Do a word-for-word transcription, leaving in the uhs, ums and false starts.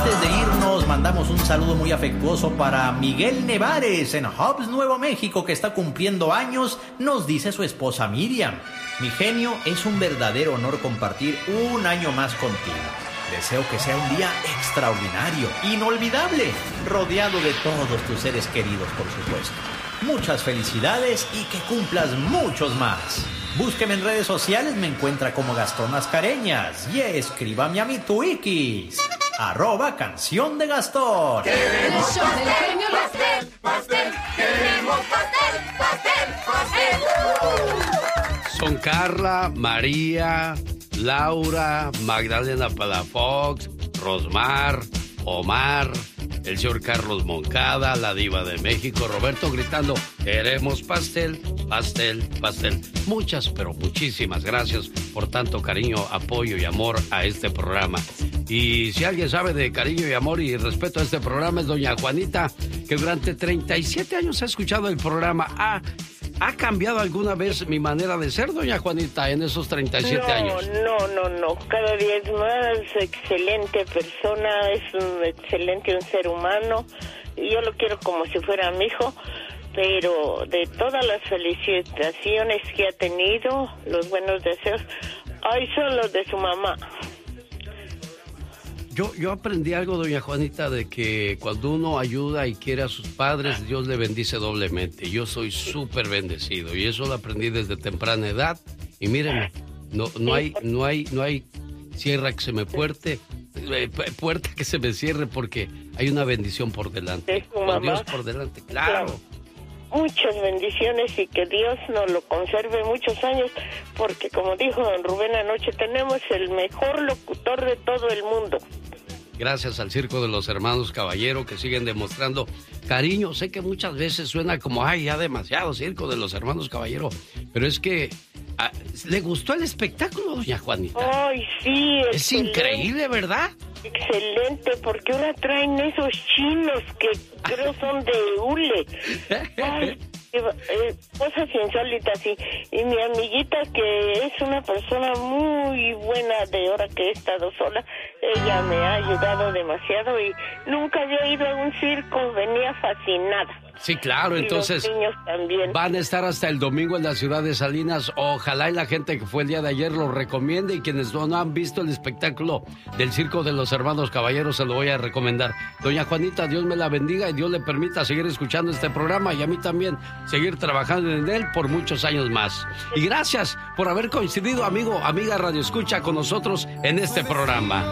antes de irnos, mandamos un saludo muy afectuoso para Miguel Nevares en Hobbs, Nuevo México, que está cumpliendo años, nos dice su esposa Miriam. Mi genio, es un verdadero honor compartir un año más contigo. Deseo que sea un día extraordinario, inolvidable, rodeado de todos tus seres queridos, por supuesto. Muchas felicidades y que cumplas muchos más. Búsqueme en redes sociales, me encuentra como Gastón Mascareñas. Y escríbame a mi Twikis, arroba Canción de Gastón. ¡Queremos pastel, pastel, pastel! ¡Queremos pastel, pastel, pastel! Son Carla, María, Laura, Magdalena Palafox, Rosmar, Omar, el señor Carlos Moncada, la diva de México, Roberto gritando, queremos pastel, pastel, pastel. Muchas, pero muchísimas gracias por tanto cariño, apoyo y amor a este programa. Y si alguien sabe de cariño y amor y respeto a este programa es doña Juanita, que durante treinta y siete años ha escuchado el programa. Ah, ¿Ha cambiado alguna vez mi manera de ser, doña Juanita, en esos treinta y siete no, años? No, no, no. Cada día es más excelente persona, es un excelente un ser humano. Y yo lo quiero como si fuera mi hijo, pero de todas las felicitaciones que ha tenido, los buenos deseos, ay, son los de su mamá. Yo, yo aprendí algo, doña Juanita, de que cuando uno ayuda y quiere a sus padres, Dios le bendice doblemente. Yo soy súper bendecido y eso lo aprendí desde temprana edad. Y mírenme, no, no hay, no hay, no hay sierra que se me puerte, eh, puerta que se me cierre porque hay una bendición por delante. Con Dios por delante, claro. claro. Muchas bendiciones y que Dios nos lo conserve muchos años, porque como dijo don Rubén anoche, tenemos el mejor locutor de todo el mundo. Gracias al Circo de los Hermanos Caballero, que siguen demostrando cariño. Sé que muchas veces suena como, ay, ya demasiado Circo de los Hermanos Caballero, pero es que ah, ¿le gustó el espectáculo, doña Juanita? Ay, sí. Es excelente. Increíble, ¿verdad? Excelente, porque ahora traen esos chinos que creo son de hule. Ay, eh, cosas insólitas. Y, y mi amiguita, que es una persona muy buena, de hora que he estado sola, ella me ha ayudado demasiado y nunca había ido a un circo, venía fascinada. Sí, claro, entonces van a estar hasta el domingo en la ciudad de Salinas. Ojalá y la gente que fue el día de ayer lo recomiende, y quienes no, no han visto el espectáculo del Circo de los Hermanos Caballeros se lo voy a recomendar. Doña Juanita, Dios me la bendiga y Dios le permita seguir escuchando este programa y a mí también seguir trabajando en él por muchos años más. Y gracias por haber coincidido, amigo, amiga Radio Escucha, con nosotros en este programa.